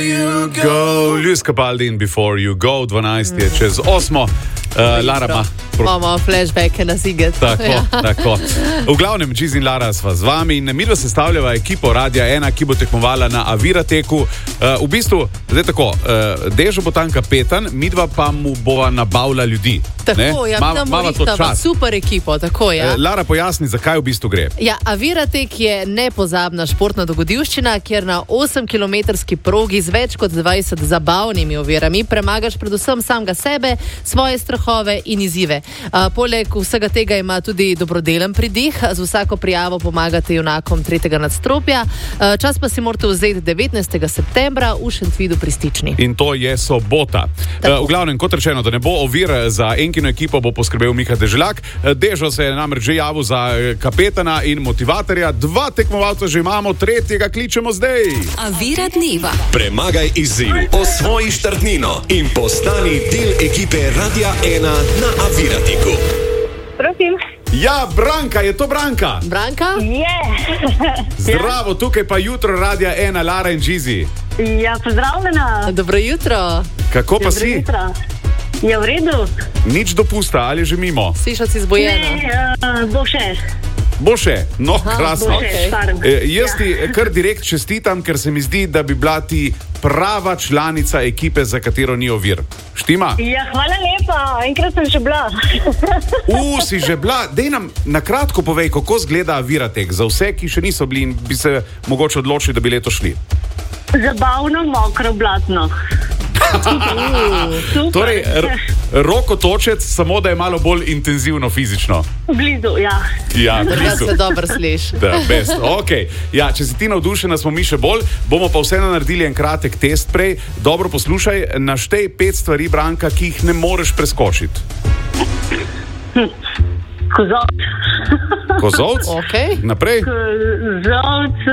you go. Luis Capaldi in Before You Go, 12 je čez 8. Lara ima... Imamo flashbacke na Ziget. Tako. V glavnem, Giz in Lara sva z vami in midva sestavljava ekipo Radia 1, ki bo tekmovala na Avirateku. V bistvu, zdaj tako, Dežo bo tam kapetan, midva pa mu bova nabavila ljudi. Tako, ja, midva rihtava super ekipo, tako, ja. Lara, pojasni, zakaj v bistvu gre. Ja, Aviratek je nepozabna športna dogodivščina, kjer na 8-kilometrski progi z več kot 20 zabavnimi ovirami premagaš predvsem samega sebe, svoje strahove in izzive. Poleg vsega tega ima tudi dobrodelen pridih, z vsako prijavo pomagate junakom 3. nadstropja. Čas pa si morate vzeti 19. septembra v Šentvidu pri Stični. In to je sobota. V glavnem, kot rečeno, da ne bo ovir, za enkino ekipo bo poskrbel Miha Deželjak. Dežo se je namreč že javil za kapetana in motivatorja. 2 tekmovalca že imamo, 3. kličemo zdaj. Avira dneva. Premagaj izziv, osvoji štartnino in postani del ekipe Radia 1 na Avirateku. Prosim. Ja, Branka, je to Branka? Branka? Je. Zdravo, tukaj pa jutro Radia 1, Lara in Gizi. Ja, pozdravljena. Dobro jutro. Kako pa si? Jutro. Je v redu? Nič dopusta, ali že mimo? Slišal si zbojena? Ne, bo še. Bo še? No, krasno. Okay. Jaz ti kar direkt čestitam, ker se mi zdi, da bi bila ti prava članica ekipe, za katero ni ovir. Štima? Ja, hvala lepa. Enkrat sem že bila. Si že bila? Dej nam na kratko povej, kako zgleda Aviratek za vse, ki še niso bili in bi se mogoče odločili, da bi leto šli. Zabavno, mokro, blatno. Torej, rokotočec, samo da je malo bolj intenzivno fizično. Blizu, ja. Ja, blizu. Se dobro sliši. Best. Okay. Ja, če si ti navdušena, smo mi še bolj. Bomo pa vseeno naredili en kratek test prej. Dobro poslušaj, naštej 5 stvari, Branka, ki jih ne moreš preskočiti. Kozovc. Kozovc? Okay. Naprej? Kozovc,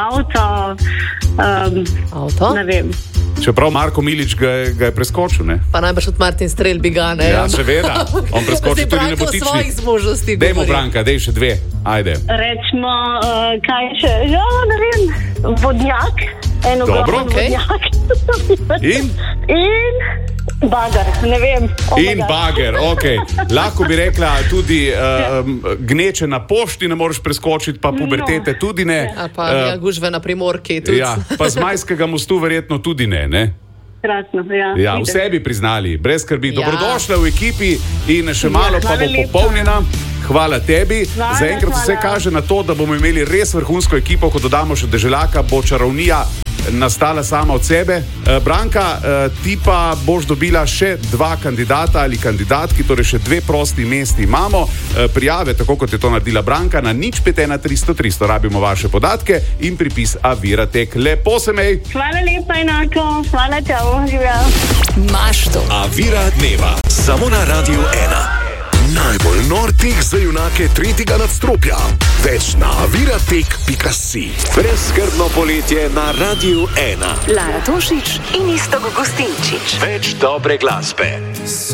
avto. Ne vem. Čeprav Marko Milič ga je preskočil, ne? Pa najbrž od Martin Strelbi ga, ne? Ja, seveda. On preskočil tudi na botični. Svojih zmožnosti govori. Dejmo, Branka, dej še 2. Ajde. Rečemo, kaj še? Ja, ne vem. Vodnjak. Dobro. Vodnjak. In bager, ne vem. In bager, okej. Lahko bi rekla tudi gneče na pošti ne moreš preskočiti, pa pubertete tudi ne. Pa gužve na Primorki tudi. Ja, pa z Majskega mostu verjetno tudi ne? Krasno, ja. Ja, vse bi priznali, brez skrbi. Dobrodošla v ekipi in še malo pa bo popolnjena. Hvala tebi. Zaenkrat vse kaže na to, da bomo imeli res vrhunsko ekipo, ko dodamo še Deželjaka, bo čarovnija nastala sama od sebe. Branka, ti pa boš dobila še 2 kandidata ali kandidatki, torej še 2 prosti mesti imamo. Prijave, tako kot je to naredila Branka, na 051 300 300. Rabimo vaše podatke in pripis Aviratek. Lepo se mej. Hvala lepa, enako. Hvala, čau. Živja. Maš to. Avira dneva, samo na Radio 1. Najbolj nor tek za junake 3. nadstropja. Več na aviratek.si. Brezskrbno poletje na Radio 1. Lara Tošić in Iztok Gostinčič. Več dobre glasbe.